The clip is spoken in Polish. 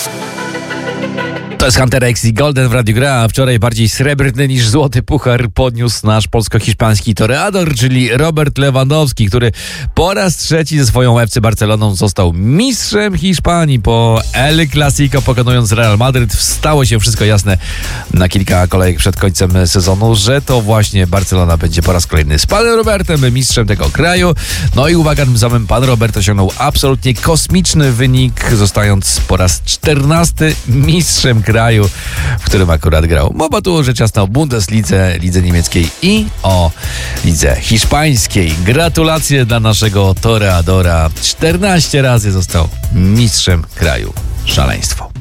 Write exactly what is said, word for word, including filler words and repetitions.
To jest Hunter X i Golden w Radiu Gra, a wczoraj bardziej srebrny niż złoty puchar podniósł nasz polsko-hiszpański toreador, czyli Robert Lewandowski, który po raz trzeci ze swoją F C Barceloną został mistrzem Hiszpanii. Po El Clasico pokonując Real Madryt, stało się wszystko jasne na kilka kolejek przed końcem sezonu, że to właśnie Barcelona będzie po raz kolejny z panem Robertem mistrzem tego kraju. No i uwaga, tym samym pan Robert osiągnął absolutnie kosmiczny wynik, zostając po raz czternasty mistrzem kraju, w którym akurat grał. Mowa tu rzecz jasna o Bundeslidze, lidze niemieckiej i o lidze hiszpańskiej. Gratulacje dla naszego toreadora. czternaście razy został mistrzem kraju. Szaleństwo.